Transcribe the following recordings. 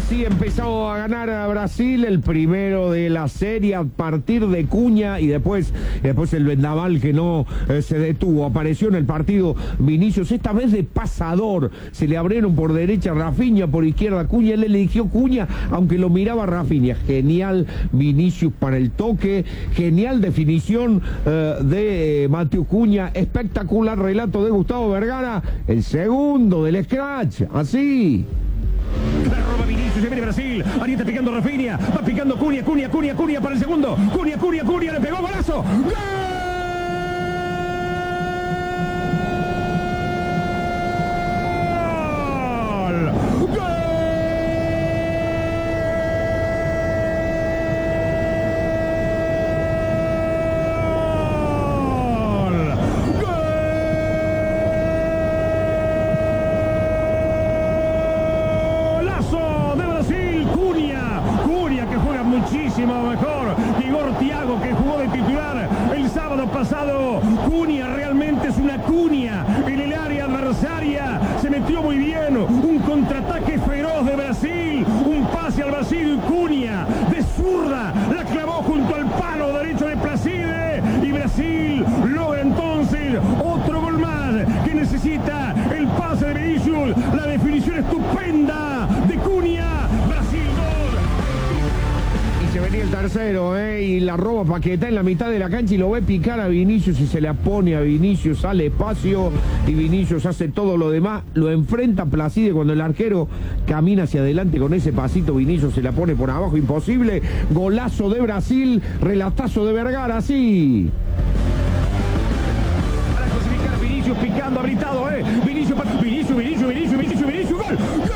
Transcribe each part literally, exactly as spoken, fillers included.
Así empezó a ganar a Brasil, el primero de la serie a partir de Cunha y después, después el vendaval que no eh, se detuvo. Apareció en el partido Vinicius, esta vez de pasador. Se le abrieron por derecha Rafinha, por izquierda Cunha. Él eligió Cunha, aunque lo miraba Rafinha. Genial Vinicius para el toque, genial definición eh, de eh, Mateo Cunha, espectacular relato de Gustavo Vergara, el segundo del scratch, así. La roba Vinicius, se viene Brasil, ahí está picando Rafinha, va picando Cunha, Cunha, Cunha, Cunha para el segundo, Cunha, Cunha, Cunha, le pegó golazo, ¡gol! Muchísimo mejor que Igor Thiago, que jugó de titular el sábado pasado. Cunha realmente es una Cunha en el área adversaria, se metió muy bien, un contraataque feroz de Brasil, un pase al vacío y Cunha de zurda la clavó junto al palo derecho de Placide y Brasil logra entonces otro gol más que necesita el pase de Vinicius, la definición estupenda de Cunha. Se venía el tercero, ¿eh? Y la roba Paquetá en la mitad de la cancha y lo ve picar a Vinicius y se la pone a Vinicius, sale espacio y Vinicius hace todo lo demás, lo enfrenta a Placide cuando el arquero camina hacia adelante con ese pasito, Vinicius se la pone por abajo, imposible, golazo de Brasil, relatazo de Vergara, sí. Para clasificar a Vinicius picando, habilitado, ¿eh? Vinicius, Vinicius, Vinicius, Vinicius, Vinicius, Vinicius, gol, gol.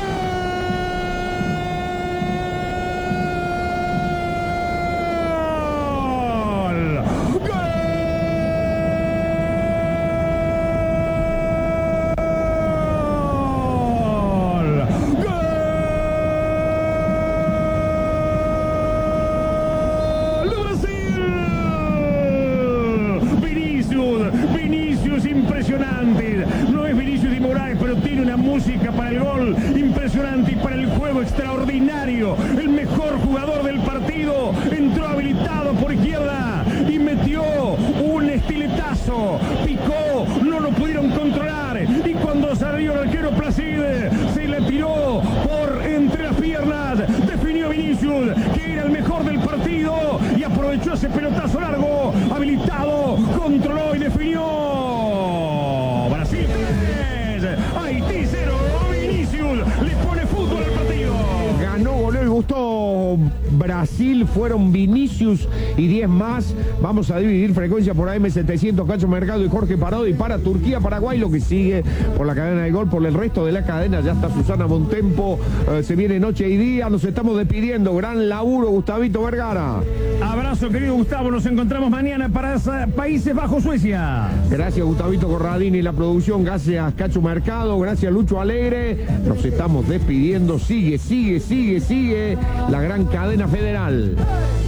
Vinicius impresionante, no es Vinicius de Moraes, pero tiene una música para el gol impresionante y para el juego extraordinario, el mejor jugador del partido, entró habilitado por izquierda y metió un estiletazo, picó, no lo pudieron controlar y cuando salió el arquero Placide se le tiró por entre las piernas, definió Vinicius que era el mejor del partido y aprovechó ese pelotazo largo, habilitado, controló y definió. Brasil tres, Haití cero, Vinicius le pone fútbol al partido. Ganó, goleó y gustó Brasil, fueron Vinicius y diez más. Vamos a dividir frecuencia por A M setecientos, Cacho Mercado y Jorge Parodi para Turquía, Paraguay, lo que sigue por la cadena del gol, por el resto de la cadena. Ya está Susana Montempo, eh, se viene noche y día, nos estamos despidiendo. Gran laburo, Gustavito Vergara. Abrazo, querido Gustavo, nos encontramos mañana para Países Bajos, Suecia. Gracias, Gustavito Corradini, la producción, gracias, Cacho Mercado, gracias, Lucho Alegre. Nos estamos despidiendo, sigue, sigue, sigue, sigue la gran cadena federal.